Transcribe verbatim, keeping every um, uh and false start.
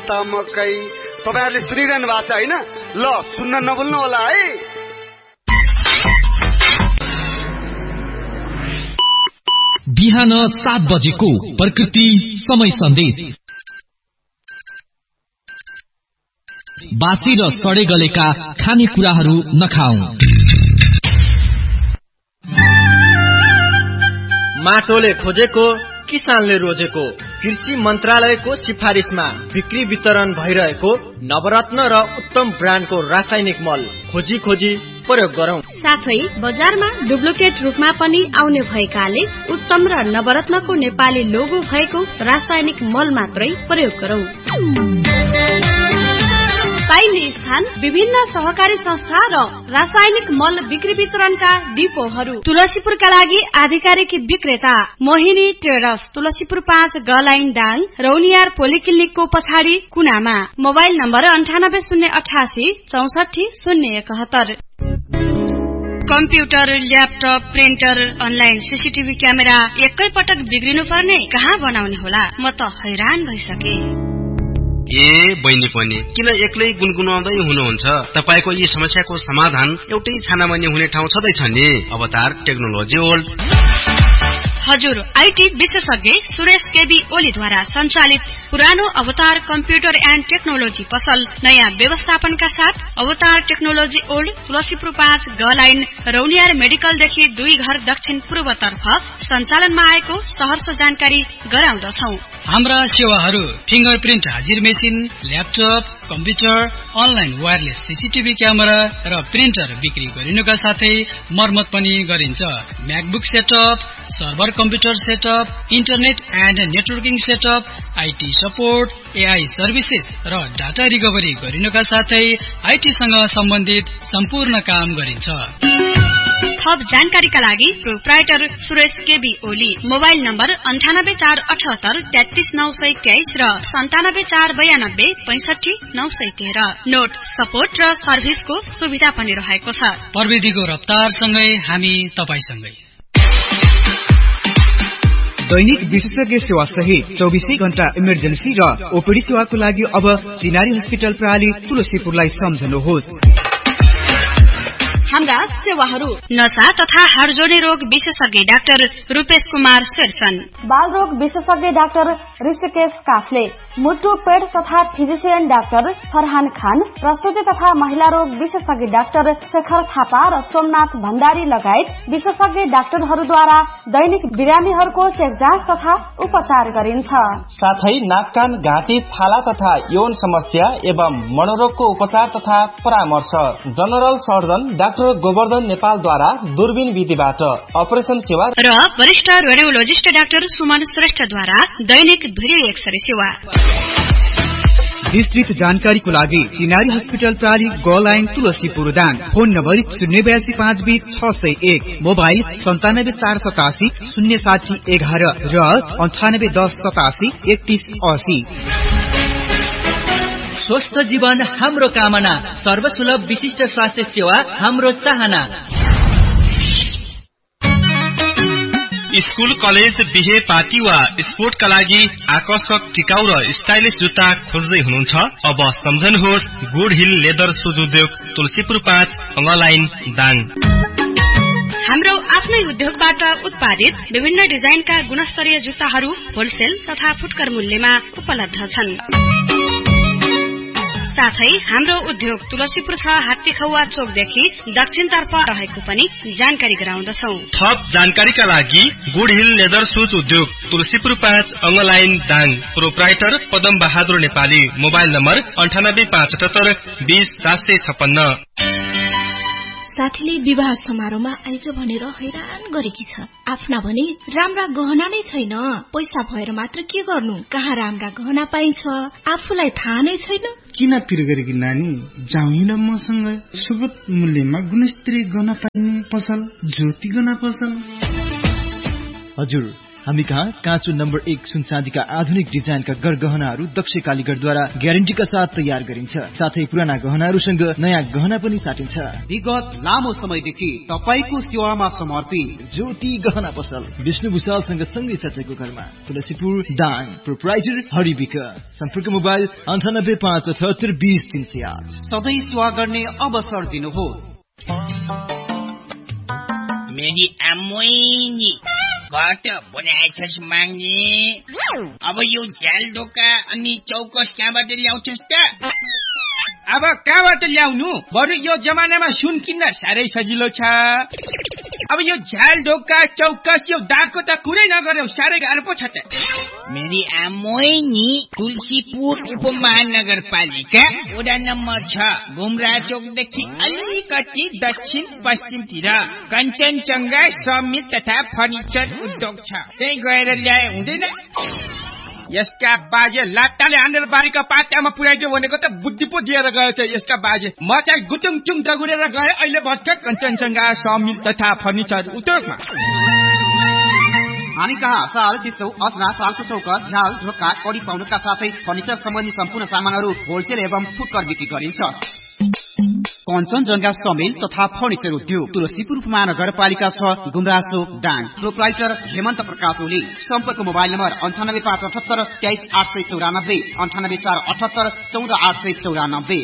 जस्ता मकै। तपाईहरुले सुनिरहनु भएको छ हैन? ल सुन्न नभुल्नु होला है। बिहान सात बजेको प्रकृति समय सन्देश। बासी र सडे गलेका खानेकुराहरू नखाऊ। माटोले खोजेको किसानले रोजेको कृषि मन्त्रालयको सिफारिसमा बिक्री वितरण भइरहेको नवरत्न र उत्तम ब्रान्डको रासायनिक मल खोजी खोजी प्रयोग गरौं। साथै बजारमा डुप्लिकेट रूपमा पनि आउने भएकाले उत्तम र नवरत्नको नेपाली लोगो भएको रासायनिक मल मात्रै प्रयोग गरौं। पाइने स्थान विभिन्न सहकारी संस्था र रासायनिक मल बिक्री वितरणका डिपोहरू। तुलसीपुरका लागि आधिकारिक विक्रेता मोहिनी ट्रेडर्स, तुलसीपुर पाँच गलाइन दाङ, रौनियार पोलिक्लिनिकको पछाडि कुनामा। मोबाइल नम्बर अन्ठानब्बे शून्य अठासी चौसठी शून्य एकहत्तर। Computer, laptop, printer, online CCTV camera एकै पटक बिग्रिनु पर्ने कहाँ बनाउने होला? म त हैरान भइसके। ए बहिनी पनि किन एक्लै गुनगुनाउँदै हुनुहुन्छ? तपाईको यी समस्याको समाधान एउटै छानामा नि हुने ठाउँ छँदैछ नि, अवतार टेक्नोलोजी वर्ल्ड। हजुर, आईटी विशेषज्ञ सुरेश केबी ओलीद्वारा सञ्चालित पुरानो अवतार कम्प्युटर एन्ड टेक्नोलोजी पसल नयाँ व्यवस्थापनका साथ अवतार टेक्नोलोजी ओल्ड, तुलसीपुर पाँच गलाइन, रौनियार मेडिकलदेखि दुई घर दक्षिण पूर्वतर्फ सञ्चालनमा आएको सहर्ष जानकारी गराउँदछौ। हाम्रा सेवाहरू फिंगरप्रिन्ट हाजिर machine, laptop, computer, online wireless CCTV camera र प्रिन्टर बिक्री गरिनुका साथै मर्मत पनि गरिन्छ। MacBook setup, server computer setup, internet and networking setup, IT support, AI services र डाटा रिकभरी गरिनुका साथै आईटीसँग सम्बन्धित सम्पूर्ण काम गरिन्छ। थप जानकारीका लागि proprietor Suresh KB Oli. Mobile number अन्ठानब्बे चार अठहत्तर तेत्तीस नौ सय तेइस र सन्तानब्बे चार बयानब्बे पैंसठी नौ सय तेह्र। नोट सपोर्ट र सर्भिसको सुविधा पनि रहेको छ। प्रविधिको रफ्तारसँगै हामी तपाईसँगै। दैनिक विशेषज्ञ सेवा सहित चौबीसै घण्टा इमर्जेन्सी र ओपीडी सेवाको लागि अब चिनारी हस्पिटल प्रणाली तुलसीपुरलाई सम्झनुहोस्। हाम्रा सेवाहरू नशा तथा हाडजोडी रोग विशेषज्ञ डाक्टर रूपेश कुमार शेरसन, बाल रोग विशेषज्ञ डाक्टर ऋषिकेश काफले, मुटु पेट तथा फिजिशियन डाक्टर फरहान खान, प्रसुति तथा महिला रोग विशेषज्ञ डाक्टर शेखर थापा र सोमनाथ भण्डारी लगायत विशेषज्ञ डाक्टरहरूद्वारा दैनिक बिरामीहरूको चेक जाँच तथा उपचार गरिन्छ। साथै नाक कान घाँटी छाला तथा यौन समस्या एवं मनोरोगको उपचार तथा परामर्श जनरल सर्जन डाक्टर गोवर्धन नेपालद्वारा दूरबीन विधिबाट अपरेसन सेवा र वरिष्ठ रेडियोलोजिस्ट डाक्टर सुमन श्रेष्ठद्वारा दैनिक भिडियो एक्सरे सेवा। विस्तृत जानकारीको लागि चिनारी हस्पिटल प्रणाली गलाइन तुलसीपुर दाङ। फोन नम्बर शून्य बयासी पाँच बीस छ सय एक, मोबाइल सन्तानब्बे चार सतासी शून्य साठी एघार र अन्ठानब्बे दस सतासी एकतीस असी। स्वस्थ जीवन हाम्रो कामना, सर्वसुलभ विशिष्ट स्वास्थ्य सेवा हाम्रो चाहना। स्कूल, कलेज, बिहे, पार्टी वा स्पोर्टका लागि आकर्षक, टिकाउ र स्टाइलिश जुत्ता खोज्दै हुनुहुन्छ? अब सम्झनुहोस् गुड हिल लेदर सुज उद्योग, तुलसीपुर पाँच अङ्गलाइन दाङ। हाम्रो आफ्नै उद्योगबाट उत्पादित विभिन्न डिजाइनका गुणस्तरीय जुत्ताहरू होलसेल तथा फुटकर मूल्यमा उपलब्ध छन्। साथै हाम्रो उद्योग तुलसीपुर छ हात्तीखौवा चोकदेखि दक्षिणतर्फ रहेको पनि जानकारी गराउँदछौ। थप जानकारीका लागि गुड हिल लेदर सुज उद्योग, तुलसीपुर पाँच अङ्गलाइन Dang. Proprietor Padam Bahadur Nepali. Mobile number अन्ठानब्बे पाँच अठहत्तर बीस सात सय छप्पन्न। साथीले विवाह समारोहमा आइज भनेर हैरान गरेकी छ। आफ्ना भने राम्रा गहना नै छैन। पैसा भएर मात्र के गर्नु? कहाँ राम्रा गहना पाइन्छ आफूलाई थाहा नै छैन। किन पिर गरेकी नानी? जाउँ न मसँग। सुगत मूल्यमा गुणस्तरीय गहना पाइने पसल ज्योति गहना पसल। हजुर, हामी कहाँ काँचो नम्बर एक सुन चाँदीका आधुनिक डिजाइनका गरगहनाहरू दक्ष कालीगरद्वारा ग्यारेन्टीका साथ तयार गरिन्छ। साथै पुराना गहनाहरूसँग नयाँ गहना पनि साटिन्छ। विगत लामो समयदेखि तपाईको सेवामा समर्पित ज्योति गहना पसल विष्णु भुषालसँग सँगै चर्चेको घरमा तुलसीपुर दाङ प्रोप्राइटर हरिबिक सम्पर्क मोबाइल अन्ठानब्बे पाँच अठहत्तर बीस तीन सय आठ। सधैँ सेवा गर्ने अवसर दिनुहोस्। मेरी आमोइनी घट बनाएछस् माग्ने। अब यो झ्याल ढोका अनि चौकस कहाँबाट ल्याउँछस् त? अब कहाँबाट ल्याउनु? बरु यो जमानामा सुन किन्न साह्रै सजिलो छ। अब यो झ्याल ढोका चौकस यो दागको त कुरै नगर्यो, साह्रै गाह्रो पो छ त। मेरी आमोइनी तुलसीपुर उपमहानगरपालिका वडा नम्बर छ घुमरा चौकदेखि अलिकति दक्षिण पश्चिमतिर कञ्चनजङ्घा समिल तथा फर्निचर उद्योग छ। त्यही गएर ल्याए हुँदैन? यसका बाजे लाट्टाले हानेर बारीको पाटामा पुर्याइदियो भनेको त बुद्धि पो दिएर गयो त यसका बाजे। म चाहिँ गुटुङचुङ दगुरेर गए, अहिले भर्खर कञ्चनजङ्घा समिल तथा फर्निचर उद्योगमा। हामी कहाँ साल चिसो असना सालको चौका झ्याल ढोका कडी पाउनुका साथै फर्निचर सम्बन्धी सम्पूर्ण सामानहरू होलसेल एवं फुटकर बिक्री गरिन्छ। कञ्चनजङ्घा समिल तथा फर्निचर उद्योग तुलसीपुर महानगरपालिका छ गुमरासो दाङ प्रोप्राइटर हेमन्त प्रकाश ओली। सम्पर्क मोबाइल नम्बर अन्ठानब्बे पाँच अठहत्तर तेइस आठ सय चौरानब्बे अन्ठानब्बे चार अठहत्तर चौध आठ सय चौरानब्बे।